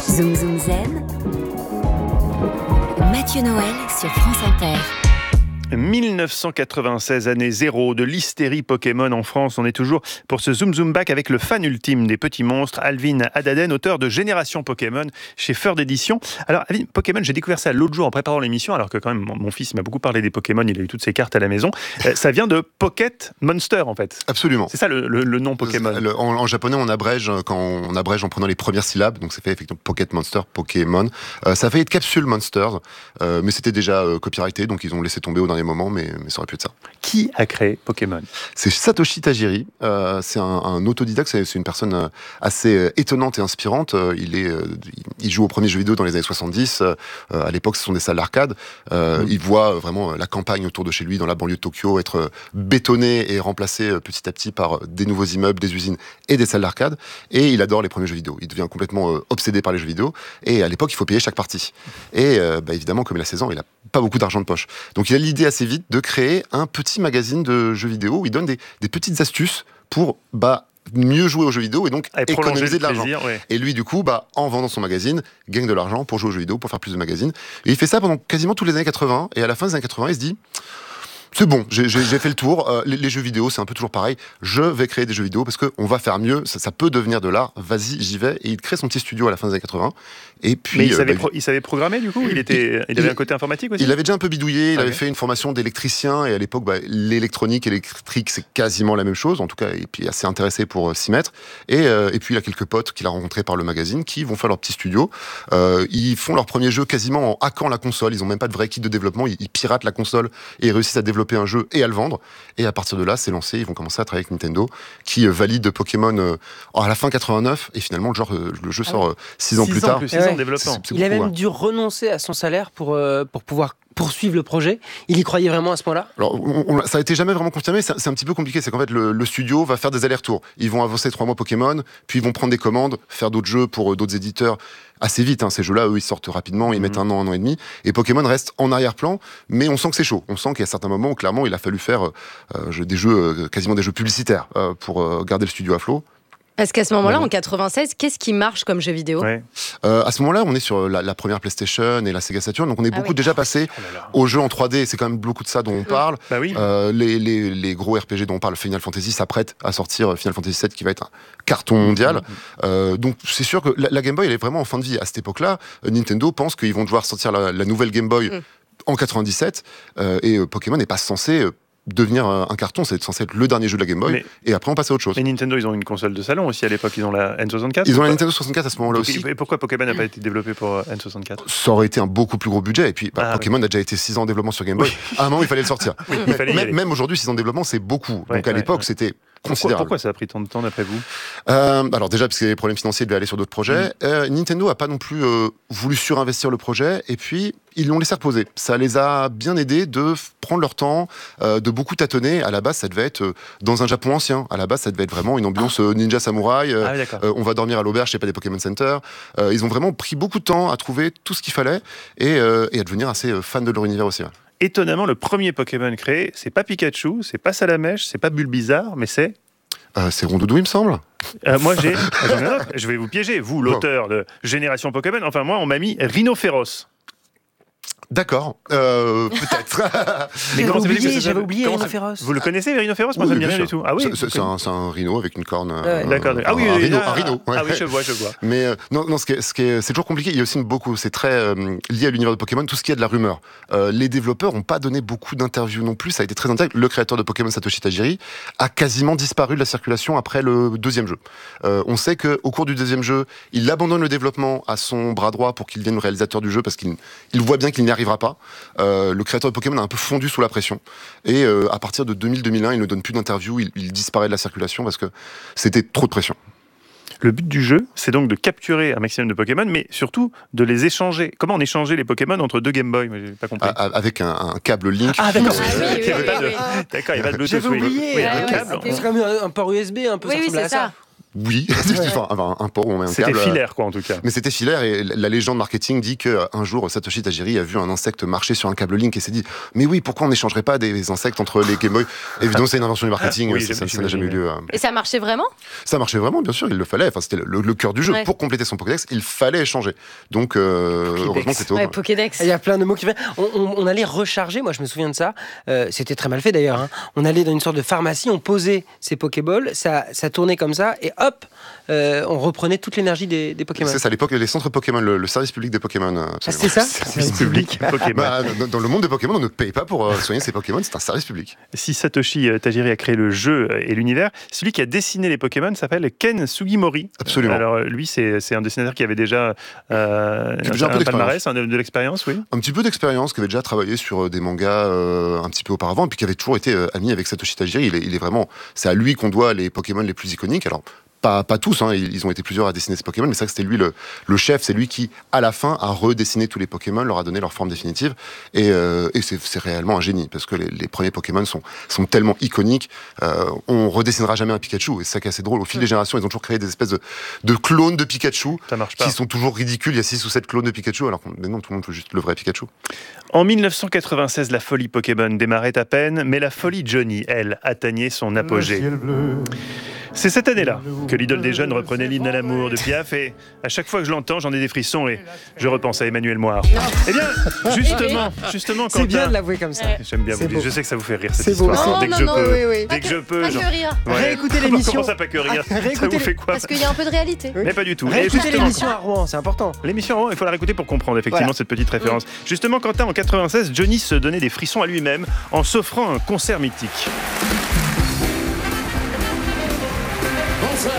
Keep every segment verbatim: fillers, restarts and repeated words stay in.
Zoom Zoom Zen. Mathieu Noël sur France Inter. mille neuf cent quatre-vingt-seize, année zéro de l'hystérie Pokémon en France. On est toujours pour ce Zoom Zoom Back avec le fan ultime des petits monstres, Alvin Adaden, auteur de Génération Pokémon chez Feur d'édition. Alors, Alvin, Pokémon, j'ai découvert ça l'autre jour en préparant l'émission, alors que quand même, mon, mon fils m'a beaucoup parlé des Pokémon, il a eu toutes ses cartes à la maison. Euh, ça vient de Pocket Monster, en fait. Absolument. C'est ça le, le, le nom Pokémon. Le, en, en japonais, on abrège quand on abrège en prenant les premières syllabes, donc ça fait effectivement Pocket Monster, Pokémon. Euh, ça a failli être Capsule Monsters, euh, mais c'était déjà euh, copyrighté, donc ils ont laissé tomber au dernier moment, mais, mais ça aurait pu être ça. Qui a créé Pokémon ? C'est Satoshi Tajiri, euh, c'est un, un autodidacte, c'est, c'est une personne assez euh, étonnante et inspirante. Euh, il, est, euh, il joue aux premiers jeux vidéo dans les années soixante-dix, euh, à l'époque ce sont des salles d'arcade. Euh, mmh. Il voit vraiment la campagne autour de chez lui, dans la banlieue de Tokyo, être bétonnée et remplacée petit à petit par des nouveaux immeubles, des usines et des salles d'arcade. Et il adore les premiers jeux vidéo. Il devient complètement euh, obsédé par les jeux vidéo. Et à l'époque, il faut payer chaque partie. Et euh, bah, évidemment, comme il a seize ans, il n'a pas beaucoup d'argent de poche. Donc il a l'idée assez vite de créer un petit magazine de jeux vidéo où il donne des, des petites astuces pour bah, mieux jouer aux jeux vidéo et donc et économiser de l'argent. Plaisir, ouais. Et lui, du coup, bah, en vendant son magazine, gagne de l'argent pour jouer aux jeux vidéo, pour faire plus de magazines. Et il fait ça pendant quasiment tous les années quatre-vingts. Et à la fin des années quatre-vingts, il se dit... C'est bon, j'ai, j'ai, j'ai fait le tour. Euh, les, les jeux vidéo, c'est un peu toujours pareil. Je vais créer des jeux vidéo parce qu'on va faire mieux. Ça, ça peut devenir de l'art. Vas-y, j'y vais. Et il crée son petit studio à la fin des années quatre-vingts. Et puis, Mais il, euh, savait bah, pro- il savait programmer, du coup il, était, il, il avait il, un côté informatique aussi. Il avait déjà un peu bidouillé. Il ah avait ouais. fait une formation d'électricien. Et à l'époque, bah, l'électronique et l'électrique, c'est quasiment la même chose. En tout cas, et puis assez intéressé pour euh, s'y mettre. Et, euh, et puis, il a quelques potes qu'il a rencontrés par le magazine qui vont faire leur petit studio. Euh, ils font leur premier jeu quasiment en hackant la console. Ils n'ont même pas de vrai kit de développement. Ils, ils piratent la console et ils réussissent à développer un jeu et à le vendre. Et à partir de là, c'est lancé. Ils vont commencer à travailler avec Nintendo, qui euh, valide Pokémon euh, à la fin quatre-vingt-neuf. Et finalement, le, genre, euh, le jeu sort euh, six ans plus tard. Plus six ans de développement. C'est, c'est il a même ouais. dû renoncer à son salaire pour, euh, pour pouvoir poursuivre le projet. Il y croyait vraiment à ce point-là ? Alors, on, on, ça a été jamais vraiment confirmé. C'est, c'est un petit peu compliqué. C'est qu'en fait, le, le studio va faire des allers-retours. Ils vont avancer trois mois Pokémon, puis ils vont prendre des commandes, faire d'autres jeux pour euh, d'autres éditeurs. Assez vite, hein, ces jeux-là, eux, ils sortent rapidement, ils mmh. mettent un an, un an et demi, et Pokémon reste en arrière-plan, mais on sent que c'est chaud. On sent qu'il y a certains moments où, clairement, il a fallu faire euh, des jeux, euh, quasiment des jeux publicitaires, euh, pour euh, garder le studio à flot. Parce qu'à ce moment-là, en quatre-vingt-seize, qu'est-ce qui marche comme jeu vidéo ? ouais. euh, À ce moment-là, on est sur la, la première PlayStation et la Sega Saturn, donc on est ah beaucoup oui. déjà passé oh là là. aux jeux en trois D. C'est quand même beaucoup de ça dont on parle. Bah oui. euh, les, les, les gros R P G dont on parle, Final Fantasy s'apprête à sortir Final Fantasy sept, qui va être un carton mondial. Mmh. Euh, donc c'est sûr que la, la Game Boy, elle est vraiment en fin de vie. À cette époque-là, Nintendo pense qu'ils vont devoir sortir la, la nouvelle Game Boy mmh. en quatre-vingt-dix-sept, euh, et euh, Pokémon n'est pas censé... Euh, devenir un carton, c'est censé être le dernier jeu de la Game Boy, mais, et après on passe à autre chose. Mais Nintendo, ils ont une console de salon aussi à l'époque, ils ont la N soixante-quatre. Ils ont la Nintendo soixante-quatre à ce moment-là donc, aussi. Et pourquoi Pokémon n'a pas été développé pour N soixante-quatre ? Ça aurait été un beaucoup plus gros budget, et puis bah, ah, Pokémon oui. a déjà été six ans en développement sur Game Boy. Oui. À un moment, il fallait le sortir. Oui, il fallait même, même aujourd'hui, six ans de développement, c'est beaucoup. Ouais, donc à ouais, l'époque, ouais. c'était Pourquoi, considérable. pourquoi ça a pris tant de temps d'après vous ? euh, Alors déjà, parce qu'il y avait des problèmes financiers, il devait aller sur d'autres projets. Mmh. Euh, Nintendo n'a pas non plus euh, voulu surinvestir le projet, et puis ils l'ont laissé reposer. Ça les a bien aidés de f- prendre leur temps, euh, de beaucoup tâtonner. À la base, ça devait être euh, dans un Japon ancien. À la base, ça devait être vraiment une ambiance euh, ninja samouraï. Euh, ah, oui, euh, on va dormir à l'auberge, c'est pas des Pokémon Center. Euh, ils ont vraiment pris beaucoup de temps à trouver tout ce qu'il fallait et, euh, et à devenir assez euh, fans de leur univers aussi. Ouais. Étonnamment, le premier Pokémon créé, c'est pas Pikachu, c'est pas Salamèche, c'est pas Bulbizarre, mais c'est... Euh, c'est Rondoudou, il me semble. Euh, moi, j'ai... Je vais vous piéger, vous, l'auteur de Génération Pokémon. Enfin, moi, on m'a mis Rhinophéros. D'accord, euh, peut-être. Mais comment j'avais ça oublié, ça, j'avais ça, oublié Rhinophéros. Vous le connaissez, Rhinophéros ? Moi, oui, ça me dit bien rien sûr. du tout. Ah oui. C'est, c'est, un, c'est un rhino avec une corne. Ouais. Euh, D'accord. Ah oui, un, un oui, rhino. ah, Un rhino ouais. Ah oui, je vois, je vois. Mais euh, non, non, ce qui est, ce qui est, c'est toujours compliqué. Il y a aussi une, beaucoup, c'est très euh, lié à l'univers de Pokémon. Tout ce qui est de la rumeur. Euh, les développeurs n'ont pas donné beaucoup d'interviews non plus. Ça a été très intègre. Le créateur de Pokémon, Satoshi Tajiri, a quasiment disparu de la circulation après le deuxième jeu. Euh, on sait que au cours du deuxième jeu, il abandonne le développement à son bras droit pour qu'il devienne le réalisateur du jeu parce qu'il il voit bien qu'il n'y arrivera pas. Euh, le créateur de Pokémon a un peu fondu sous la pression. Et euh, à partir de deux mille deux mille un, il ne donne plus d'interviews, il, il disparaît de la circulation parce que c'était trop de pression. Le but du jeu, c'est donc de capturer un maximum de Pokémon, mais surtout de les échanger. Comment on échangeait les Pokémon entre deux Game Boy ? J'ai pas compris. À, avec un, un câble Link. Ah d'accord. Ah, oui, oui, il y avait oui, pas de... oui. D'accord, il n'y a pas de Bluetooth. J'avais oublié. Oui, Ouais, un ouais, câble. c'était comme un, un port U S B, un peu Oui, ça oui, ressemble c'est à ça. ça. oui, enfin, un, un port où on met un C'était câble. filaire, quoi, en tout cas. Mais c'était filaire, et la légende marketing dit qu'un jour, Satoshi Tajiri a vu un insecte marcher sur un câble Link et s'est dit « Mais oui, pourquoi on n'échangerait pas des insectes entre les Game Boy ?» Évidemment, c'est une invention du marketing, Oui, ça, ça, ça n'a j'imagine. jamais eu lieu. Et ça marchait vraiment? Ça marchait vraiment, bien sûr, il le fallait. Enfin, c'était le, le cœur du jeu. Ouais. Pour compléter son Pokédex, il fallait échanger. Donc, euh, heureusement que c'était au Ouais, Pokédex. Il y a plein de mots qui viennent. On, on, on allait recharger, moi je me souviens de ça. Euh, c'était très mal fait d'ailleurs. Hein. On allait dans une sorte de pharmacie, on posait ses Pokéballs, ça, ça tournait comme ça, et hop, euh, on reprenait toute l'énergie des, des Pokémon. C'est ça, à l'époque, les centres Pokémon, le, le service public des Pokémon. euh, Ah, c'était ça? Service public Pokémon. Bah, dans, dans le monde des Pokémon, on ne paye pas pour euh, soigner ses Pokémon, c'est un service public. Si Satoshi Tajiri a créé le jeu et l'univers, celui qui a dessiné les Pokémon s'appelle Ken Sugimori. Absolument. Alors lui, c'est, c'est un dessinateur qui avait déjà, euh, Qui avait déjà un peu d'expérience. palmarès, un- de, de l'expérience, oui. Un petit peu d'expérience, qui avait déjà travaillé sur euh, des mangas euh, un petit peu auparavant, et puis qui avait toujours été euh, ami avec Satoshi Tajiri. Il est, il est vraiment, c'est à lui qu'on doit les Pokémon les plus iconiques. Alors, Pas, pas tous, hein, ils ont été plusieurs à dessiner ces Pokémon, mais c'est vrai que c'était lui le, le chef, c'est lui qui, à la fin, a redessiné tous les Pokémon, leur a donné leur forme définitive, et, euh, et c'est, c'est réellement un génie, parce que les, les premiers Pokémon sont, sont tellement iconiques, euh, on redessinera jamais un Pikachu, et c'est ça qui est assez drôle, au fil des générations, ils ont toujours créé des espèces de, de clones de Pikachu, Ça marche pas. qui sont toujours ridicules, il y a six ou sept clones de Pikachu, alors que mais non, tout le monde veut juste le vrai Pikachu. En dix-neuf cent quatre-vingt-seize, la folie Pokémon démarrait à peine, mais la folie Johnny, elle, atteignait son apogée. C'est cette année-là que l'idole des jeunes reprenait l'hymne à l'amour de Piaf, et à chaque fois que je l'entends, j'en ai des frissons et je repense à Emmanuel Moir. Eh bien, justement, justement, C'est bien Quentin- de l'avouer comme ça. J'aime bien vous C'est dire, beau. je sais que ça vous fait rire cette C'est beau. histoire. Non, dès que non, je non, peux, oui, oui. dès que je peux, Pas genre- que rire. Ouais. Réécoutez Comment- l'émission. Comment ça, pas que rire Ah, Ça réécoutez vous fait quoi Parce qu'il y a un peu de réalité. Mais pas du tout. Et Réécoutez justement, l'émission à Rouen, c'est important. L'émission, il faut la réécouter pour comprendre effectivement Voilà. cette petite référence. Justement, Quentin, en quatre-vingt-seize, Johnny se donnait des frissons à lui-même en s'offrant un concert mythique. Bonsoir.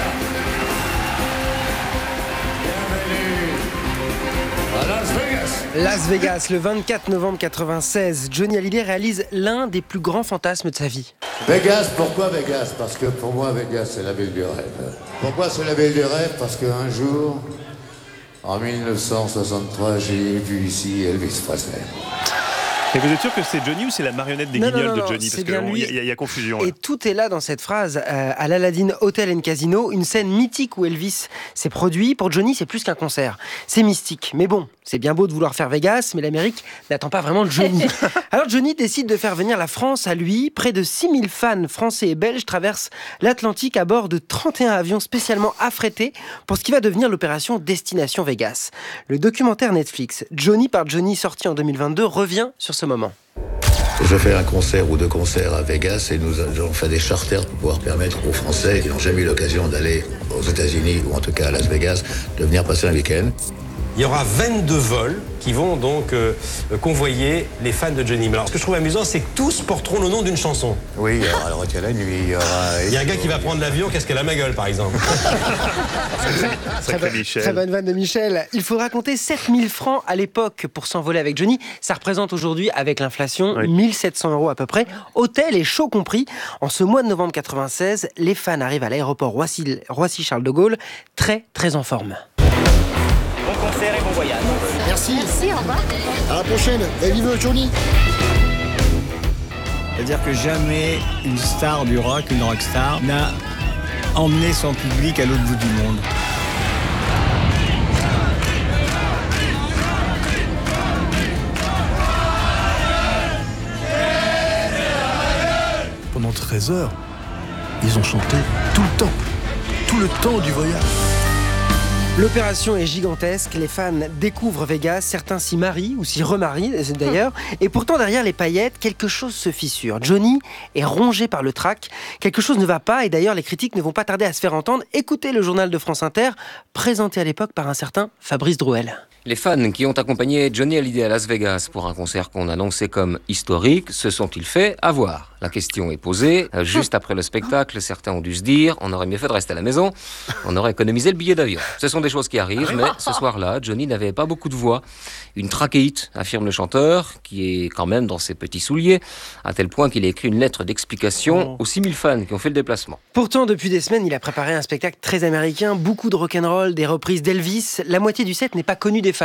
Bienvenue à Las Vegas. Las Vegas, le vingt-quatre novembre quatre-vingt-seize, Johnny Hallyday réalise l'un des plus grands fantasmes de sa vie. Vegas, pourquoi Vegas? Parce que pour moi, Vegas, c'est la ville du rêve. Pourquoi c'est la ville du rêve? Parce qu'un jour, en dix-neuf cent soixante-trois, j'ai vu ici Elvis Presley. Et vous êtes sûr que c'est Johnny ou c'est la marionnette des Non, guignols non, non, de Johnny? c'est Parce bien qu'il lui. y, a- y a confusion. Là. Et tout est là dans cette phrase. Euh, à l'Aladdin Hotel and Casino, une scène mythique où Elvis s'est produit. Pour Johnny, c'est plus qu'un concert. C'est mystique. Mais bon, c'est bien beau de vouloir faire Vegas, mais l'Amérique n'attend pas vraiment de Johnny. Alors Johnny décide de faire venir la France à lui. Près de six mille fans français et belges traversent l'Atlantique à bord de trente et un avions spécialement affrétés pour ce qui va devenir l'opération Destination Vegas. Le documentaire Netflix Johnny par Johnny, sorti en deux mille vingt-deux, revient sur ce moment. Je fais un concert ou deux concerts à Vegas et nous avons fait des charters pour pouvoir permettre aux Français qui n'ont jamais eu l'occasion d'aller aux États-Unis ou en tout cas à Las Vegas de venir passer un week-end. Il y aura vingt-deux vols qui vont donc euh, convoyer les fans de Johnny. Mais alors, ce que je trouve amusant, c'est que tous porteront le nom d'une chanson. Oui, il y aura Le Retiens la nuit, il y aura... Il y a un gars qui va prendre l'avion, qu'est-ce qu'elle a ma gueule, par exemple. Sacré Michel. Très bonne vanne de Michel. Il faudra compter sept mille francs à l'époque pour s'envoler avec Johnny. Ça représente aujourd'hui, avec l'inflation, Oui. mille sept cents euros à peu près. Hôtel et show compris. En ce mois de novembre quatre-vingt-seize, les fans arrivent à l'aéroport Roissy- Roissy-Charles de Gaulle, très très en forme. Merci. Merci, au revoir. À la prochaine. Et vive Johnny. C'est-à-dire que jamais une star du rock, une rockstar, n'a emmené son public à l'autre bout du monde. Pendant treize heures, ils ont chanté tout le temps, tout le temps du voyage. L'opération est gigantesque, les fans découvrent Vegas, certains s'y marient ou s'y remarient d'ailleurs, et pourtant derrière les paillettes, quelque chose se fissure. Johnny est rongé par le trac, quelque chose ne va pas, et d'ailleurs les critiques ne vont pas tarder à se faire entendre. Écoutez le journal de France Inter, présenté à l'époque par un certain Fabrice Drouel. Les fans qui ont accompagné Johnny Hallyday à Las Vegas pour un concert qu'on annonçait comme historique, se sont-ils fait avoir? La question est posée. Euh, Juste après le spectacle, certains ont dû se dire on aurait mieux fait de rester à la maison, on aurait économisé le billet d'avion. Ce sont des choses qui arrivent, mais ce soir-là, Johnny n'avait pas beaucoup de voix. Une trachéite, affirme le chanteur, qui est quand même dans ses petits souliers, à tel point qu'il a écrit une lettre d'explication aux six mille fans qui ont fait le déplacement. Pourtant, depuis des semaines, il a préparé un spectacle très américain, beaucoup de rock'n'roll, des reprises d'Elvis. La moitié du set n'est pas connue des fans.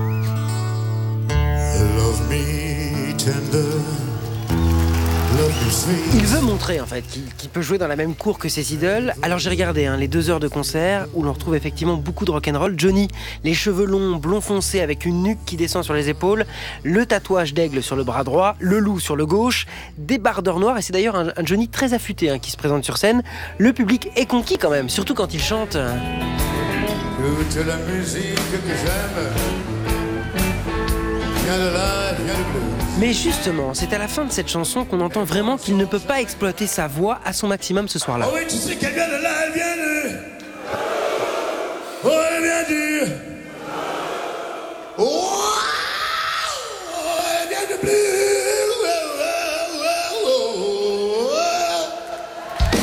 Love me tender, love me Il veut montrer en fait qu'il qu'il peut jouer dans la même cour que ses idoles. Alors j'ai regardé hein, les deux heures de concert où l'on retrouve effectivement beaucoup de rock'n'roll. Johnny, les cheveux longs, blond foncé avec une nuque qui descend sur les épaules, le tatouage d'aigle sur le bras droit, le loup sur le gauche, des bardeurs noirs et c'est d'ailleurs un, un Johnny très affûté hein, qui se présente sur scène. Le public est conquis quand même, surtout quand il chante. Toute la musique que j'aime vient de là, vient du blues. Mais justement, c'est à la fin de cette chanson qu'on entend vraiment qu'il ne peut pas exploiter sa voix à son maximum ce soir-là. Oh oui, tu sais qu'elle vient de là, elle vient de... Oh, elle vient du... Oh